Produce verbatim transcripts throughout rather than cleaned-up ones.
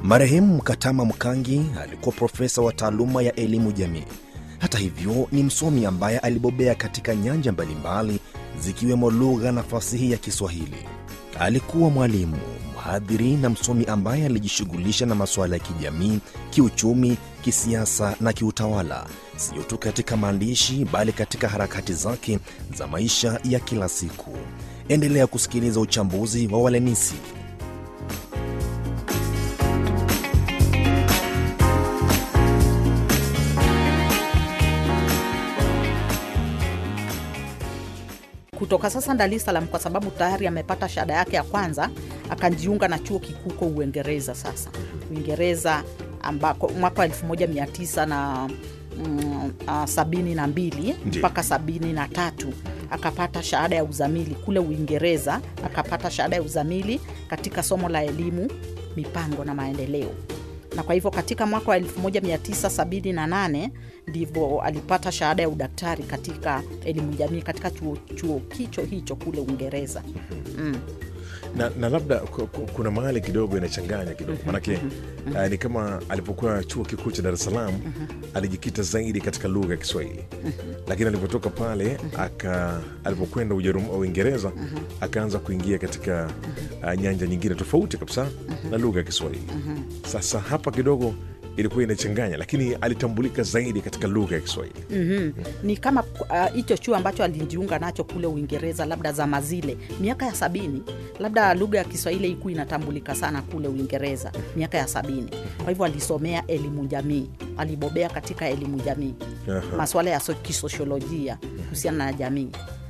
Marehemu Mkatama Mkangi alikuwa profesa wa taaluma ya elimu jamii. Hata hivyo, ni msomi ambaye alibobea katika nyanja mbalimbali zikiwemo lugha na fasihi ya Kiswahili. Alikuwa mwalimu, mhadhiri na msomi ambaye alijishughulisha na masuala ya kijamii, kiuchumi, kisiasa na kiutawala, sio tu katika maandishi bali katika harakati zake za maisha ya kila siku. Endelea kusikiliza uchambuzi wa Walenisi. Kutoka sasa Dar es Salaam, kwa sababu tayari amepata shahada yake ya kwanza, akajiunga na chuo kikuu kwa Uingereza. Sasa Uingereza ambako mwaka elfu moja mia tisa na mm, uh, sabini na mbili mpaka sabini na tatu akapata shahada ya uzamili kule Uingereza. Akapata shahada ya uzamili katika somo la elimu, mipango na maendeleo. Na kwa hivyo katika mwaka wa elfu moja mia tisa sabini na nane ndivyo alipata shahada ya udaktari katika elimu jamii katika chuo, chuo kicho hicho kule Uingereza. Mm. Na, na labda kuna mahali kidogo inachanganya kidogo. Manake mm-hmm. uh, ni kama alipokuwa chuo kikuu cha Dar es Salaam mm-hmm. alijikita zaidi katika lugha ya Kiswahili. Mm-hmm. Lakini alipotoka pale mm-hmm. aka alipokwenda Uingereza mm-hmm. akaanza kuingia katika uh, nyanja nyingine tofauti kabisa mm-hmm. na lugha ya Kiswahili. Mm-hmm. Sasa hapa kidogo ilikuwa inachanganya, lakini alitambulika zaidi katika lugha ya Kiswahili. Mm-hmm. Ni kama hicho uh, chuo ambacho alijiunga nacho kule Uingereza, labda za mazile miaka ya sabini, labda lugha ya Kiswahili iliku inatambulika sana kule Uingereza miaka ya sabini. Kwa hivyo alisomea elimu jamii, alibobea katika elimu jamii, masuala ya kisosiolojia kuhusiana na jamii.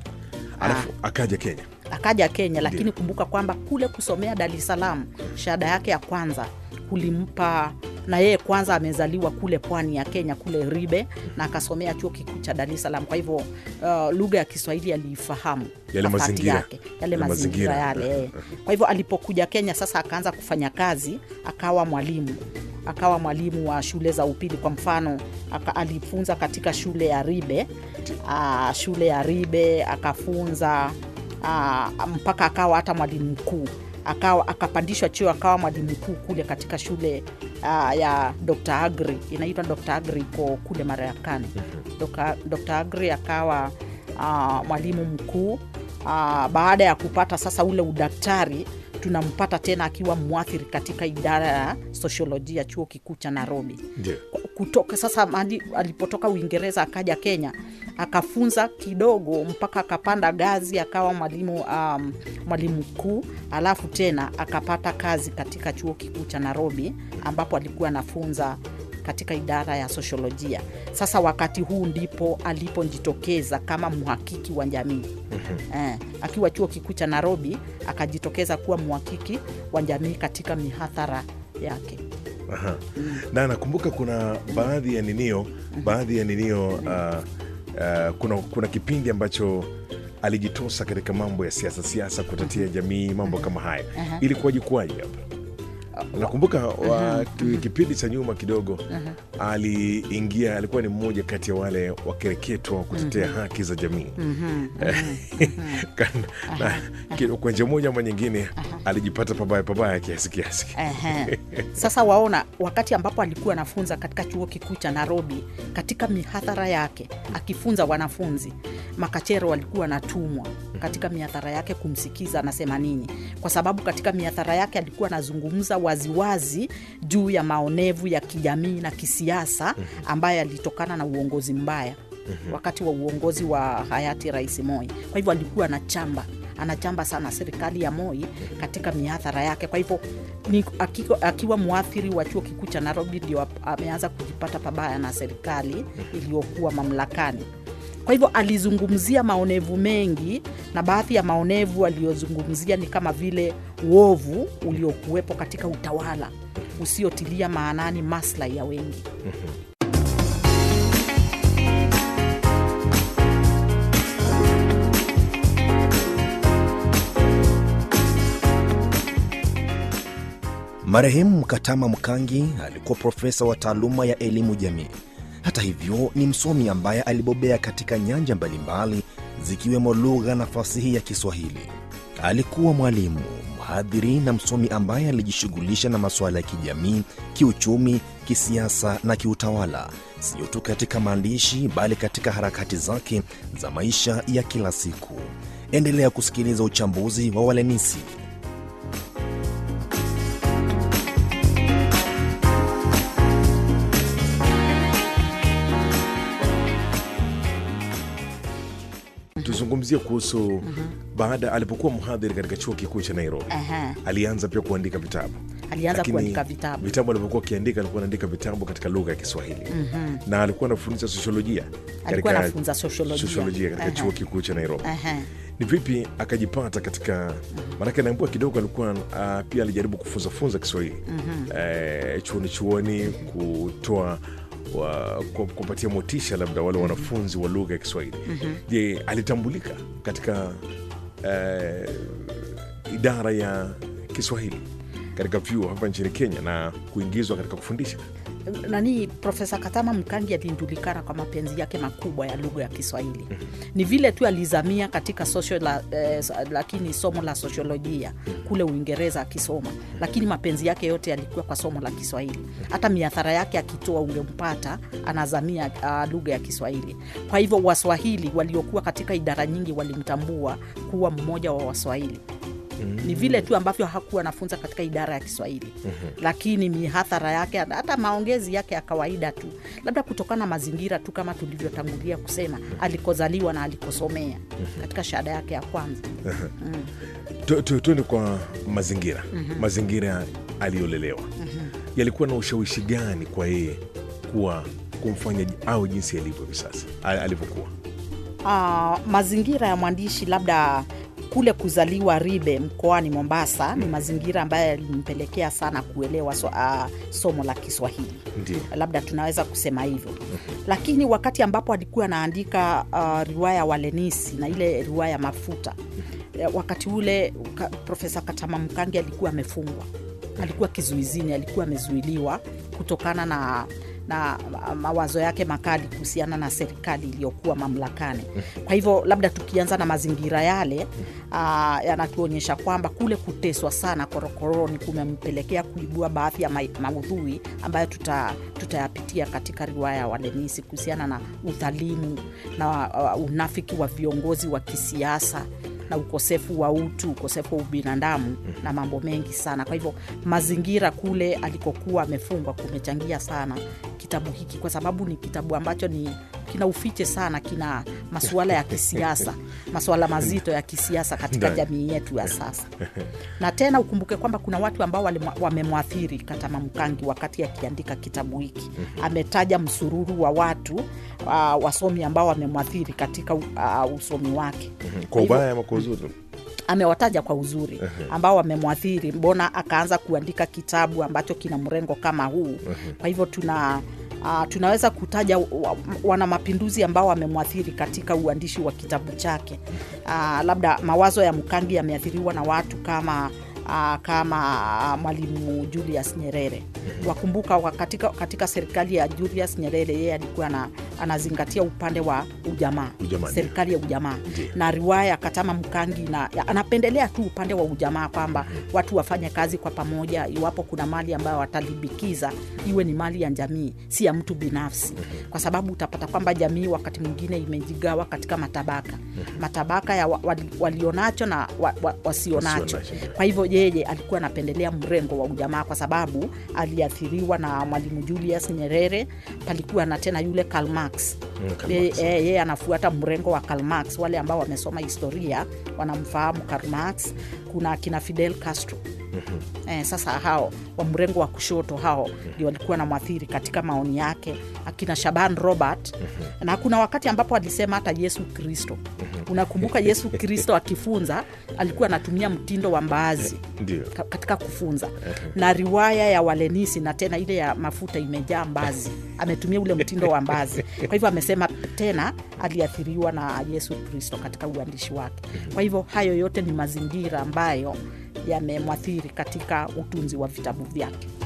Alafu akaja Kenya. Akaja Kenya, lakini Ndiyo. Kumbuka kwamba kule kusomea Dar es Salaam, shahada yake ya kwanza kulimpa, na yeye kwanza amezaliwa kule pwani ya Kenya kule Ribe, na akasomea chuo kikuu cha Dar es Salaam. Kwa hivyo uh, lugha ya Kiswahili alifahamu yale mazingira yake, yale mazingira yale. Kwa hivyo alipokuja Kenya sasa akaanza kufanya kazi, akawa mwalimu. Akawa mwalimu wa shule za upili. Kwa mfano aka, alifunza katika shule ya Ribe, uh, shule ya Ribe akafunza uh, mpaka akawa hata mwalimu mkuu. Akawa akapandishwa cheo akawa mwalimu mkuu kule katika shule uh, ya Doctor Agri, inaitwa Doctor Agri kwa kule Marekani. Doctor Doctor Agri akawa uh, mwalimu mkuu. Uh, baada ya kupata sasa ule udaktari, tunampata tena akiwa mwathiri katika idara ya sosiolojia chuo kikuu cha Nairobi. Yeah. Kutoka sasa mali, alipotoka Uingereza akaja Kenya, akafunza kidogo mpaka akapanda gazi akawa mwalimu um, mwalimu mkuu. Alafu tena akapata kazi katika chuo kikuu cha Nairobi ambapo alikuwa anafunza katika idara ya sosiolojia. Sasa wakati huu ndipo alipojitokeza kama mhakiki wa jamii. Mm-hmm. Eh, akiwa chuo kikuu cha Nairobi akajitokeza kuwa mhakiki wa jamii katika mihadhara yake. Aha. Mm. Na nakumbuka kuna baadhi ya ninio, mm-hmm. baadhi ya ninio uh, uh, kuna kuna kipindi ambacho alijitosa katika mambo ya siasa siasa kutetea jamii, mambo uh-huh. kama haya. Uh-huh. Ilikuwa jikwaje hapa? Nakumbuka wa uh-huh. kipindi cha nyuma kidogo uh-huh. aliingia, alikuwa ni mmoja kati ya wale wakereketwa kutetea uh-huh. haki za jamii. Uh-huh. uh-huh. Kwa njia moja ama nyingine uh-huh. alijipata pabaya pabaya kiasi kiasi. Uh-huh. Sasa waona, wakati ambapo alikuwa anafunza katika chuo kikuu cha Nairobi, katika mihadhara yake akifunza wanafunzi, makachero walikuwa natumwa katika mihadhara yake kumsikiza anasema nini, kwa sababu katika mihadhara yake alikuwa anazungumza waziwazi juu ya maonevu ya kijamii na kisiasa ambaye yalitokana na uongozi mbaya wakati wa uongozi wa hayati Rais Moi. Kwa hivyo alikuwa anachamba anachamba sana serikali ya Moi katika mihadhara yake. Kwa hivyo ni akiwa, akiwa muathiri wa chuo kikuu cha Nairobi ndio ameanza kujipata pabaya na serikali iliyokuwa mamlakani. Kwa hivyo alizungumzia maonevu mengi, na baadhi ya maonevu aliyozungumzia ni kama vile uovu uliokuwepo katika utawala usiotilia maanani maslahi ya wengi. Marehemu Mkatama Mkangi alikuwa profesa wa taaluma ya elimu jamii. Hata hivyo, ni msomi ambaye alibobea katika nyanja mbalimbali zikiwemo lugha na fasihi ya Kiswahili. Alikuwa mwalimu, mhadhiri na msomi ambaye alijishughulisha na masuala ya kijamii, kiuchumi, kisiasa na kiutawala, sio tu katika maandishi bali katika harakati zake za maisha ya kila siku. Endelea kusikiliza uchambuzi wa Walenisi. Tuzungumzie kuhusu mm-hmm. baada alipokuwa mhadhiri katika chuo kikuu cha Nairobi. Aha. Alianza pia kuandika vitabu. Alianza Lakini kuandika vitabu. Vitabu alipokuwa akiandika alikuwa anaandika vitabu katika lugha ya Kiswahili. Mm-hmm. Na alikuwa anafundisha sosiolojia. Alikuwa anafunza sosiolojia. Sosiolojia katika Aha. chuo kikuu cha Nairobi. Aha. Ni vipi akajipata katika maanake naambua kidogo alikuwa uh, pia alijaribu kufunza funza Kiswahili. Mm-hmm. Eh, chuoni chuoni kutoa wa kupatia motisha labda wale wanafunzi wa lugha ya Kiswahili. Mm-hmm. Je, alitambulika katika eh, idara ya Kiswahili katika vyuo hapa nchini Kenya na kuingizwa katika kufundisha? Nani Profesa Katama Mkangi alijulikana kwa mapenzi yake makubwa ya lugha ya Kiswahili. Mm-hmm. Ni vile tu alizamia katika social la, eh, lakini somo la sosiolojia kule Uingereza akisoma, lakini mapenzi yake yote yalikuwa kwa somo la Kiswahili. Hata miathara yake akitoa ungempata anazamia uh, lugha ya Kiswahili. Kwa hivyo Waswahili waliokuwa katika idara nyingi walimtambua kuwa mmoja wa Waswahili. Mm-hmm. Ni vile tu ambavyo hakuwa anafunza katika idara ya Kiswahili. Mm-hmm. Lakini mihathara yake hata maongezi yake ya kawaida tu, labda kutokana na mazingira tu kama tulivyotangulia kusema, mm-hmm. alikozaliwa na alikosomea. Mm-hmm. katika shahada yake ya kwanza. Mm-hmm. mm. tu, tu, kwa mazingira. Mm-hmm. Mazingira aliyolelewa. Mm-hmm. Yalikuwa na ushawishi gani kwa yeye kuwa kumfanya au jinsi alivyo hivi sasa alivyokuwa? Uh, mazingira ya mwandishi labda kule kuzaliwa Ribe mkoani Mombasa ni mazingira ambayo yalimpelekea sana kuelewa so, uh, somo la Kiswahili. Ndiyo. Labda tunaweza kusema hivyo. Mm-hmm. Lakini wakati ambapo alikuwa anaandika uh, riwaya Walenisi na ile riwaya Mafuta, mm-hmm. wakati ule ka, Profesa Katama Mkangi alikuwa amefungwa. Mm-hmm. Alikuwa kizuizini, alikuwa amezuiliwa kutokana na na mawazo yake makali kuhusiana na serikali iliyokuwa mamlakani. Kwa hivyo labda tukianza na mazingira yale, uh, yanatuonyesha kwamba kule kuteswa sana korokoroni kumempelekea kuibua baadhi ya ma- maudhui ambayo tuta, tutayapitia katika riwaya ya Walenisi kuhusiana na udhalimu na uh, unafiki wa viongozi wa kisiasa na ukosefu wa utu, ukosefu wa ubinadamu na mambo mengi sana. Kwa hivyo mazingira kule alikokuwa amefungwa kumechangia sana kitabu hiki, kwa sababu ni kitabu ambacho ni kina ufiche sana, kina masuala ya kisiasa, masuala mazito ya kisiasa katika jamii yetu ya sasa. Na tena ukumbuke kwamba kuna watu ambao wamemwathiri Katama Mkangi wakati akiandika kitabu hiki. Ametaja msururu wa watu uh, wasomi ambao wamemwathiri katika uh, usomi wake. Kwa ubaya ama kwa uzuri? Amewataja kwa uzuri ambao wamemwathiri, mbona akaanza kuandika kitabu ambacho kina mrengo kama huu. Kwa hivyo tuna Uh, tunaweza kutaja wana mapinduzi ambao wamemwathiri katika uandishi wa kitabu chake. Uh, labda mawazo ya Mkangi yameathiriwa na watu kama uh, kama uh, Mwalimu Julius Nyerere. Wakumbuka katika, katika serikali ya Julius Nyerere yeye alikuwa na anazingatia upande wa ujamaa, ujamaa serikali ya ujamaa. Na riwaya Katama Mkangi na ya, anapendelea tu upande wa ujamaa kwamba watu wafanye kazi kwa pamoja, iwapo kuna mali ambayo watalibikiza iwe ni mali ya jamii, si ya mtu binafsi. Kwa sababu utapata kwamba jamii wakati mwingine imejigawa katika matabaka. Matabaka ya walionacho na wa, wa, wasionacho. Kwa hivyo yeye alikuwa anapendelea mrengo wa ujamaa kwa sababu aliathiriwa na Mwalimu Julius Nyerere. Palikuwa na tena yule Karl Marx. Yeye e, e, anafuata mrengo wa Karl Marx. Wale ambao wamesoma historia wanamfahamu Karl Marx. Kuna kina Fidel Castro. Mm-hmm. Eh, sasa hao wa mrengo wa kushoto hao ndio mm-hmm. walikuwa na mwathiri katika maoni yake, akina Shaban Robert. Mm-hmm. Na kuna wakati ambapo alisema hata Yesu Kristo. Mm-hmm. Unakumbuka Yesu Kristo akifunza alikuwa anatumia mtindo wa mbaazi ka, katika kufunza. Mm-hmm. Na riwaya ya Walenisi na tena ile ya Mafuta imejaa mbaazi. Ametumia ule mtindo wa mbaazi. Kwa hivyo amesema tena aliathiriwa na Yesu Kristo katika uandishi wake. Mm-hmm. Kwa hivyo hayo yote ni mazingira ambayo yamemwathiri katika utunzi wa vitabu vyake.